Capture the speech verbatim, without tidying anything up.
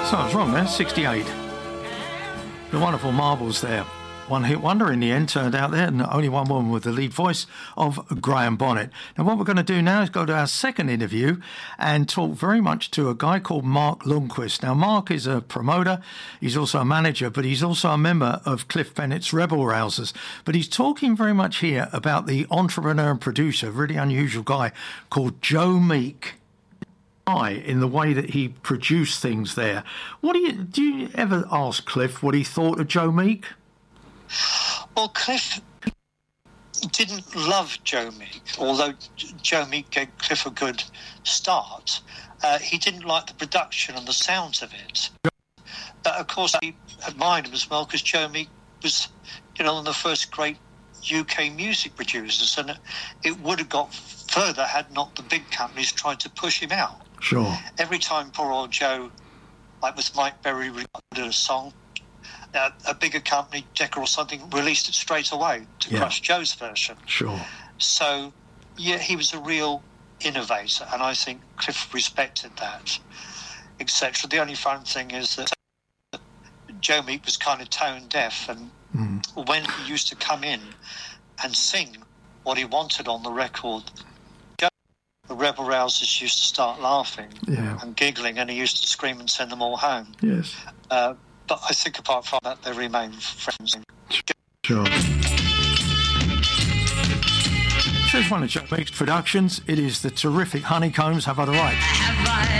So I was wrong there, sixty-eight. The wonderful Marbles there. One hit wonder in the end turned out there, and only one woman with the lead voice of Graham Bonnet. Now what we're going to do now is go to our second interview and talk very much to a guy called Mark Lundquist. Now Mark is a promoter, he's also a manager, but he's also a member of Cliff Bennett's Rebel Rousers. But he's talking very much here about the entrepreneur and producer, really unusual guy called Joe Meek. In the way that he produced things there. What do you do you ever ask Cliff what he thought of Joe Meek? Well, Cliff didn't love Joe Meek, although Joe Meek gave Cliff a good start. Uh, he didn't like the production and the sounds of it. But of course, he admired him as well because Joe Meek was, you know, one of the first great U K music producers, and it, it would have got further had not the big companies tried to push him out. Sure. Every time poor old Joe, like with Mike Berry, recorded a song, uh, a bigger company, Decca or something, released it straight away to Yeah. crush Joe's version. Sure. So, yeah, he was a real innovator, and I think Cliff respected that, et cetera. The only fun thing is that Joe Meek was kind of tone deaf, and mm. when he used to come in and sing what he wanted on the record, the Rebel Rousers used to start laughing yeah. and giggling, and he used to scream and send them all home. Yes. Uh, but I think apart from that, they remain friends. Sure. This is one of Joe Meek's productions. It is the terrific Honeycombs. Have I the Right?